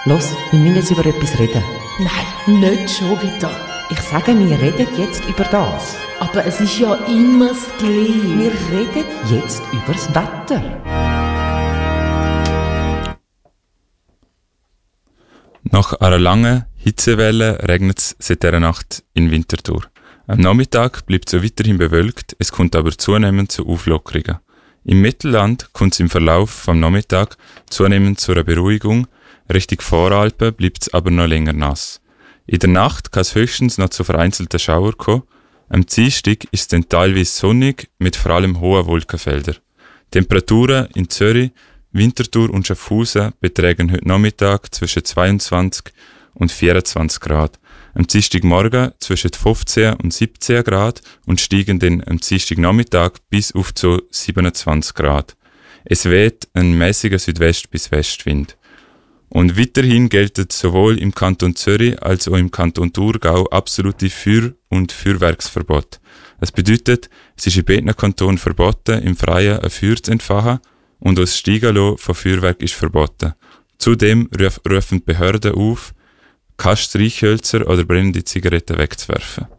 Los, wir müssen jetzt über etwas reden. Nein, nicht schon wieder. Ich sage, wir reden jetzt über das. Aber es ist ja immer das Gleiche. Wir reden jetzt über das Wetter. Nach einer langen Hitzewelle regnet es seit dieser Nacht in Winterthur. Am Nachmittag bleibt es weiterhin bewölkt, es kommt aber zunehmend zu Auflockerungen. Im Mittelland kommt es im Verlauf vom Nachmittag zunehmend zu einer Beruhigung, Richtung Voralpen bleibt es aber noch länger nass. In der Nacht kann es höchstens noch zu vereinzelten Schauern kommen. Am Dienstag ist es dann teilweise sonnig mit vor allem hohen Wolkenfeldern. Temperaturen in Zürich, Winterthur und Schaffhausen betragen heute Nachmittag zwischen 22 und 24 Grad. Am Dienstagmorgen zwischen 15 und 17 Grad und steigen dann am Dienstagnachmittag bis auf zu 27 Grad. Es weht ein mäßiger Südwest- bis Westwind. Und weiterhin gelten sowohl im Kanton Zürich als auch im Kanton Thurgau absolute Feuer- und Feuerwerksverbot. Das bedeutet, es ist in beiden Kantonen verboten, im Freien ein Feuer zu entfachen und das Steigenlassen von Feuerwerk ist verboten. Zudem rufen die Behörden auf, keine Streichhölzer oder brennende Zigaretten wegzuwerfen.